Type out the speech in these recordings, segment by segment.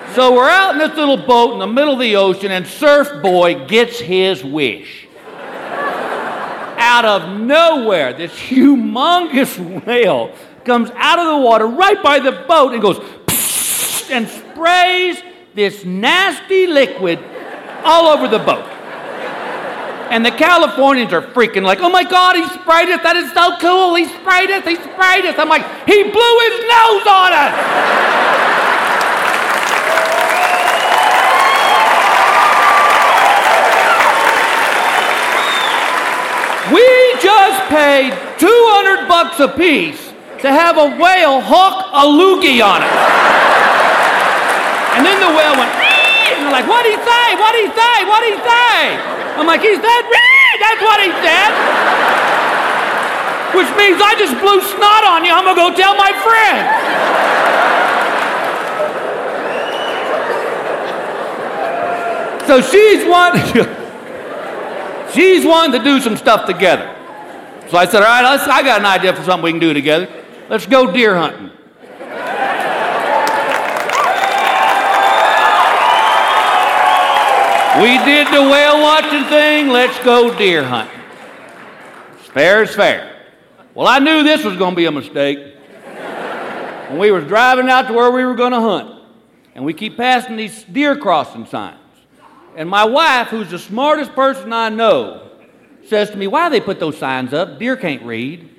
So we're out in this little boat in the middle of the ocean, and Surf Boy gets his wish. Out of nowhere, this humongous whale comes out of the water right by the boat and goes psst, and sprays this nasty liquid all over the boat. And the Californians are freaking like, oh my God, he sprayed us. That is so cool. He sprayed us. He sprayed us. I'm like, he blew his nose on us. We just paid $200 a piece to have a whale hook a loogie on it. And then the whale went, and they're like, what'd he say? What'd he say? What'd he say? I'm like, he said, that's what he said. Which means I just blew snot on you. I'm going to go tell my friend. So she's wanting to do some stuff together. So I said, all right, I got an idea for something we can do together. Let's go deer hunting. We did the whale watching thing. Let's go deer hunting. Fair is fair. Well, I knew this was going to be a mistake. When we were driving out to where we were going to hunt, and we keep passing these deer crossing signs. And my wife, who's the smartest person I know, says to me, why do they put those signs up? Deer can't read.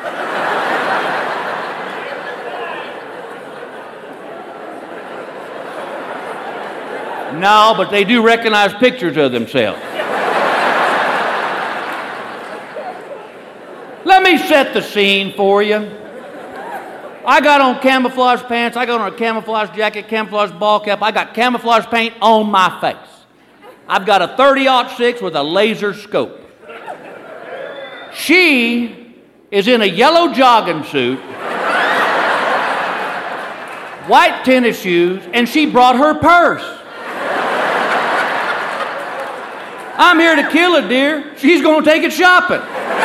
No, but they do recognize pictures of themselves. Let me set the scene for you. I got on camouflage pants, I got on a camouflage jacket, camouflage ball cap, I got camouflage paint on my face. I've got a 30-06 with a laser scope. She is in a yellow jogging suit, white tennis shoes, and she brought her purse. I'm here to kill a deer. She's going to take it shopping.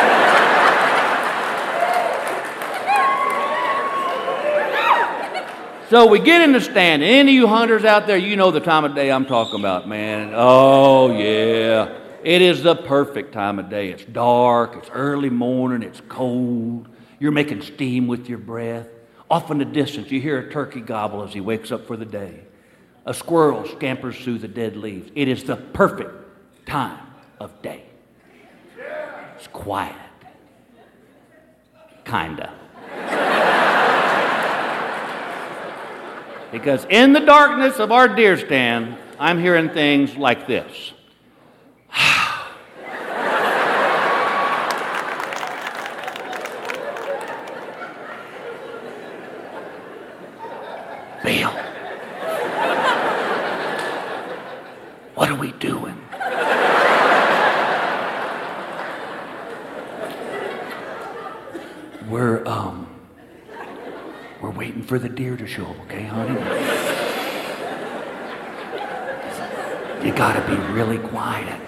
So we get in the stand. Any of you hunters out there, you know the time of day I'm talking about, man. Oh, yeah. It is the perfect time of day. It's dark. It's early morning. It's cold. You're making steam with your breath. Off in the distance, you hear a turkey gobble as he wakes up for the day. A squirrel scampers through the dead leaves. It is the perfect time of day. It's quiet. Kinda. Because in the darkness of our deer stand, I'm hearing things like this. Bill, what are we doing? We're waiting for the deer to show up, okay, honey? You gotta be really quiet.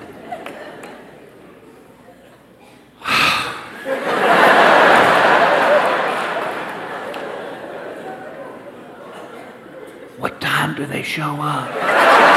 What time do they show up?